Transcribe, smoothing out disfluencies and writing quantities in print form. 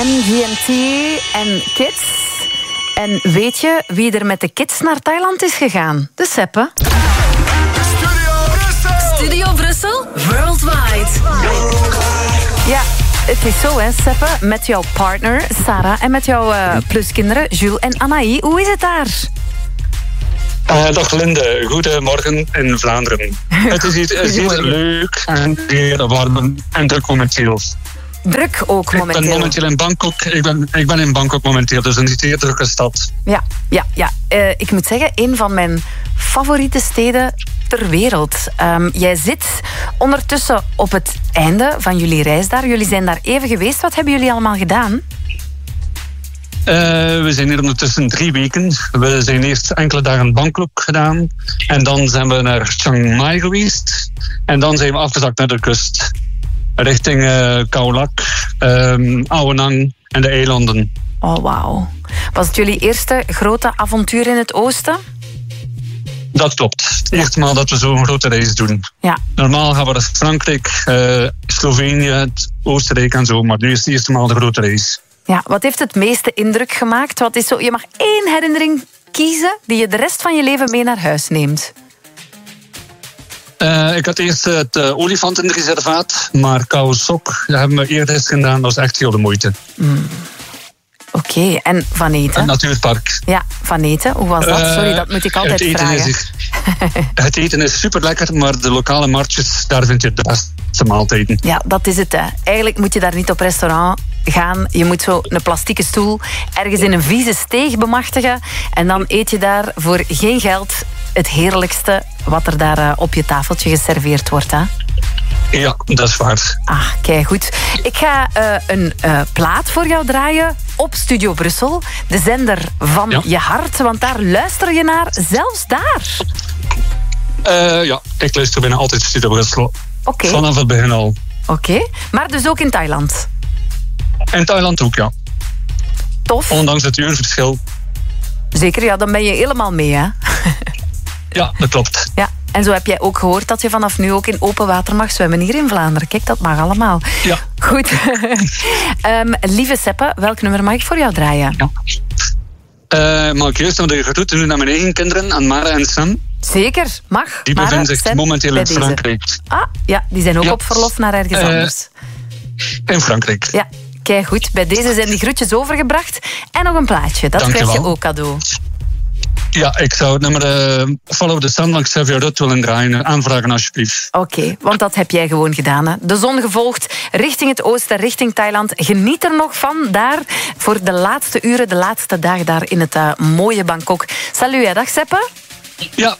en VMT en Kids. En weet je wie er met de Kids naar Thailand is gegaan? De Seppe. Studio Brussel, worldwide. Ja, het is zo, hè, Seppe. Met jouw partner, Sarah, en met jouw pluskinderen, Jules en Anaï. Hoe is het daar? Dag Linde, goedemorgen in Vlaanderen. Het is hier zeer leuk en zeer warm en druk momenteel. Druk ook momenteel. Ik ben momenteel in Bangkok. Ik ben in Bangkok momenteel, dus een zeer drukke stad. Ja. Ik moet zeggen, een van mijn favoriete steden ter wereld. Jij zit ondertussen op het einde van jullie reis daar. Jullie zijn daar even geweest. Wat hebben jullie allemaal gedaan? We zijn hier ondertussen 3 weken. We zijn eerst enkele dagen in Bangkok gedaan. En dan zijn we naar Chiang Mai geweest. En dan zijn we afgezakt naar de kust. Richting Khao Lak, Ao Nang en de eilanden. Oh, wauw. Was het jullie eerste grote avontuur in het oosten? Dat klopt. Het eerste maal dat we zo'n grote reis doen. Ja. Normaal gaan we naar Frankrijk, Slovenië, Oostenrijk en zo. Maar nu is het eerste maal de grote reis. Ja, wat heeft het meeste indruk gemaakt? Wat is zo, je mag 1 herinnering kiezen die je de rest van je leven mee naar huis neemt. Ik had eerst het olifantenreservaat, maar Khao Sok, dat hebben we eerder eens gedaan. Dat was echt heel de moeite. Oké, en van eten? Het natuurpark. Ja, van eten. Hoe was dat? Sorry, dat moet ik altijd vragen. Het eten is super lekker, maar de lokale marktjes, daar vind je de beste maaltijden. Ja, dat is het. Hè. Eigenlijk moet je daar niet op restaurant gaan. Je moet zo een plastieke stoel ergens in een vieze steeg bemachtigen. En dan eet je daar voor geen geld het heerlijkste wat er daar op je tafeltje geserveerd wordt. Hè? Ja, dat is waar. Ah, kijk goed. Ik ga een plaat voor jou draaien op Studio Brussel. De zender van je hart, want daar luister je naar, zelfs daar. Ja, ik luister bijna altijd Studio Brussel. Okay. Vanaf het begin al. Oké, maar dus ook in Thailand? In Thailand ook, ja. Tof. Ondanks het uurverschil. Zeker, ja, dan ben je helemaal mee, hè? Ja, dat klopt. Ja, en zo heb jij ook gehoord dat je vanaf nu ook in open water mag zwemmen hier in Vlaanderen. Kijk, dat mag allemaal. Ja. Goed. Lieve Seppe, welk nummer mag ik voor jou draaien? Ja. Mag ik eerst nog de groeten doen aan mijn eigen kinderen, aan Mara en Sam? Zeker, mag. Die bevinden zich momenteel in Frankrijk. Ah, ja, die zijn ook op verlof naar ergens anders. In Frankrijk. Ja, kijk goed. Bij deze zijn die groetjes overgebracht. En nog een plaatje, dat krijg je ook cadeau. Ja, ik zou het nummer Follow the Sun van Xavier Rudd willen draaien. Aanvragen alsjeblieft. Oké, want dat heb jij gewoon gedaan. Hè? De zon gevolgd, richting het oosten, richting Thailand. Geniet er nog van daar voor de laatste uren, de laatste dag daar in het mooie Bangkok. Salut, hè. Dag Seppe. Ja,